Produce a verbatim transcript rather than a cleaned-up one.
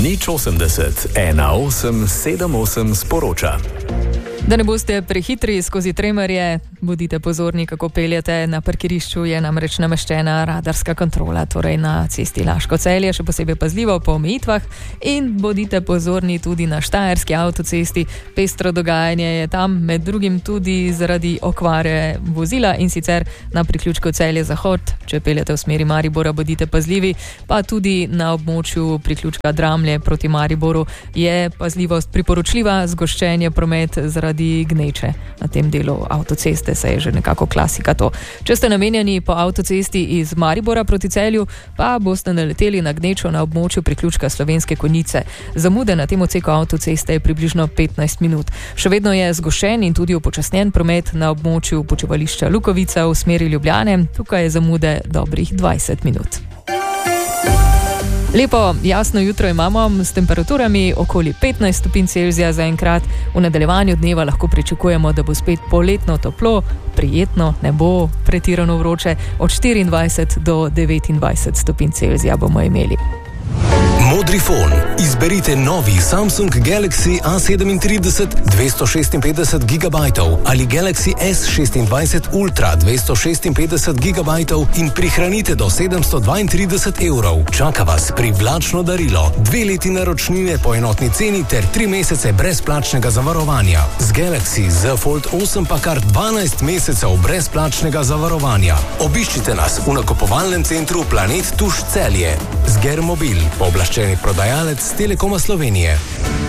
Nič osemdeset, ena osem sedem osem sporoča. Da ne boste prehitri skozi Tremerje, bodite pozorni, kako peljete. Na parkirišču je namreč nameščena radarska kontrola, torej na cesti Laško-Celje, še posebej pazljivo po omejitvah, in bodite pozorni tudi na štajerski avtocesti. Pestro dogajanje je tam, med drugim tudi zaradi okvare vozila, in sicer na priključku Celje-Zahod. Če peljete v smeri Maribora, bodite pazljivi, pa tudi na območju priključka Dramlje proti Mariboru je pazljivost priporočljiva, zgoščen je promet zaradi gneče. Na tem delu avtoceste se je že nekako klasika to. Če ste namenjeni po avtocesti iz Maribora proti Celju, pa boste naleteli na gnečo na območju priključka Slovenske Konjice. Zamude na tem odseku avtoceste je približno petnajst minut. Še vedno je zgoščen in tudi upočasnjen promet na območju počivališča Lukovica v smeri Ljubljane. Tukaj je zamude dobrih dvajset minut. Lepo, jasno jutro imamo s temperaturami okoli petnajst stopinj Celzija zaenkrat. V nadaljevanju dneva lahko pričakujemo, da bo spet poletno toplo, prijetno, ne bo pretirano vroče. Od štiriindvajset do devetindvajset stopinj Celzija bomo imeli. Modrifon. Izberite novi Samsung Galaxy A sedemintrideset dvesto šestinpetdeset gigabajtov ali Galaxy S šestindvajset Ultra dvesto šestinpetdeset gigabajtov in prihranite do sedemsto dvaintrideset evrov. Čaka vas privlačno darilo, dve leti naročnine po enotni ceni ter tri mesece brezplačnega zavarovanja. Z Galaxy Z Fold osem pa kar dvanajst mesecev brezplačnega zavarovanja. Obiščite nas v nakupovalnem centru Planet Tuš Celje. Zger Mobil, pooblaščeni prodajalec Telekoma Slovenije.